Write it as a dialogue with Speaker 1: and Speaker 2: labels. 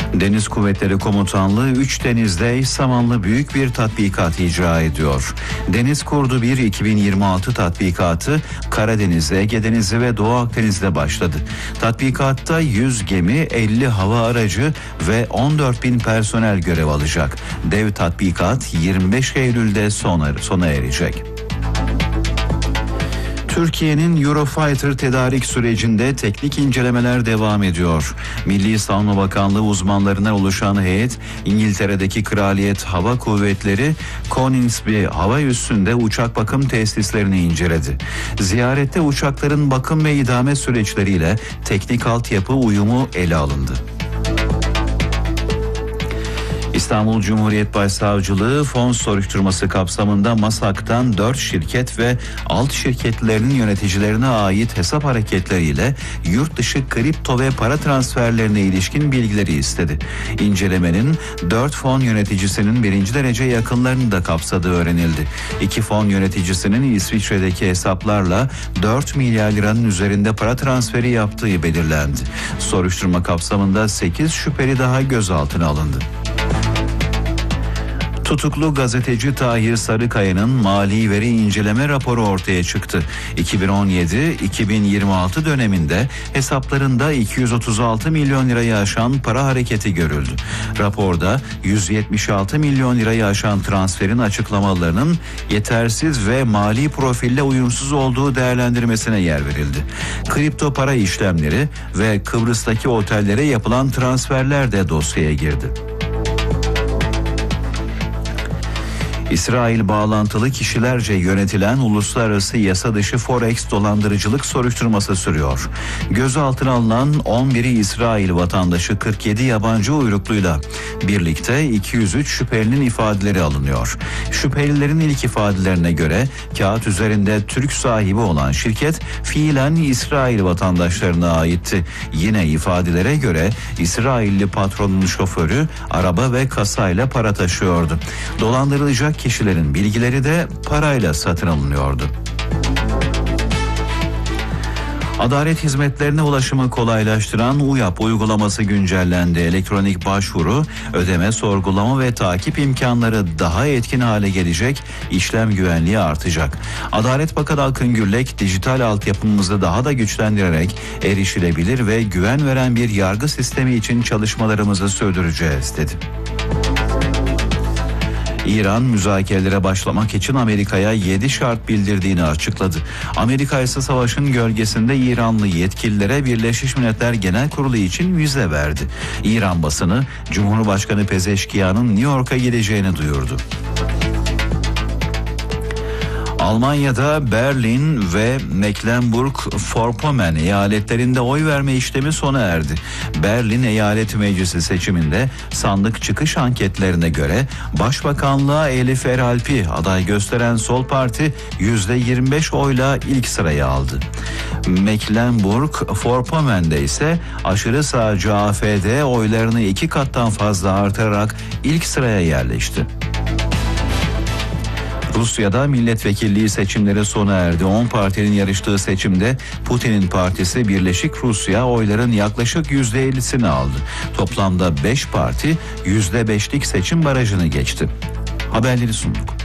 Speaker 1: Deniz Kuvvetleri Komutanlığı 3 denizde eş zamanlı büyük bir tatbikat icra ediyor. Deniz Kurdu 1 2026 tatbikatı Karadeniz, Ege Denizi ve Doğu Akdeniz'de başladı. Tatbikatta 100 gemi, 50 hava aracı ve 14.000 personel görev alacak. Dev tatbikat 25 Eylül'de sona erecek. Türkiye'nin Eurofighter tedarik sürecinde teknik incelemeler devam ediyor. Milli Savunma Bakanlığı uzmanlarından oluşan heyet, İngiltere'deki Kraliyet Hava Kuvvetleri Coningsby hava üssünde uçak bakım tesislerini inceledi. Ziyarette uçakların bakım ve idame süreçleriyle teknik altyapı uyumu ele alındı. İstanbul Cumhuriyet Başsavcılığı fon soruşturması kapsamında MASAK'tan 4 şirket ve alt şirketlerinin yöneticilerine ait hesap hareketleriyle yurt dışı kripto ve para transferlerine ilişkin bilgileri istedi. İncelemenin 4 fon yöneticisinin 1. derece yakınlarını da kapsadığı öğrenildi. 2 fon yöneticisinin İsviçre'deki hesaplarla 4 milyar liranın üzerinde para transferi yaptığı belirlendi. Soruşturma kapsamında 8 şüpheli daha gözaltına alındı. Tutuklu gazeteci Tahir Sarıkaya'nın mali veri inceleme raporu ortaya çıktı. 2017-2026 döneminde hesaplarında 236 milyon lirayı aşan para hareketi görüldü. Raporda 176 milyon lirayı aşan transferin açıklamalarının yetersiz ve mali profille uyumsuz olduğu değerlendirmesine yer verildi. Kripto para işlemleri ve Kıbrıs'taki otellere yapılan transferler de dosyaya girdi. İsrail bağlantılı kişilerce yönetilen uluslararası yasa dışı Forex dolandırıcılık soruşturması sürüyor. Gözaltına alınan 11'i İsrail vatandaşı 47 yabancı uyrukluyla birlikte 203 şüphelinin ifadeleri alınıyor. Şüphelilerin ilk ifadelerine göre kağıt üzerinde Türk sahibi olan şirket fiilen İsrail vatandaşlarına aitti. Yine ifadelere göre İsrailli patronun şoförü araba ve kasayla para taşıyordu. Dolandırılacak kişilerin bilgileri de parayla satın alınıyordu. Adalet hizmetlerine ulaşımı kolaylaştıran UYAP uygulaması güncellendi. Elektronik başvuru, ödeme, sorgulama ve takip imkanları daha etkin hale gelecek, işlem güvenliği artacak. Adalet Bakanı Akın Gürlek, dijital altyapımızı daha da güçlendirerek erişilebilir ve güven veren bir yargı sistemi için çalışmalarımızı sürdüreceğiz dedi. İran müzakerelere başlamak için Amerika'ya 7 şart bildirdiğini açıkladı. Amerika ise savaşın gölgesinde İranlı yetkililere Birleşmiş Milletler Genel Kurulu için vize verdi. İran basını Cumhurbaşkanı Pezeşkiyan'ın New York'a gideceğini duyurdu. Almanya'da Berlin ve Mecklenburg-Vorpommern eyaletlerinde oy verme işlemi sona erdi. Berlin Eyalet Meclisi seçiminde sandık çıkış anketlerine göre Başbakanlığa Elif Eralp'i aday gösteren Sol Parti %25 oyla ilk sırayı aldı. Mecklenburg-Vorpommern'de ise aşırı sağcı AfD oylarını 2 kattan fazla artırarak ilk sıraya yerleşti. Rusya'da milletvekilliği seçimleri sona erdi. 10 partinin yarıştığı seçimde Putin'in partisi Birleşik Rusya oyların yaklaşık %50'sini aldı. Toplamda 5 parti %5'lik seçim barajını geçti. Haberleri sunduk.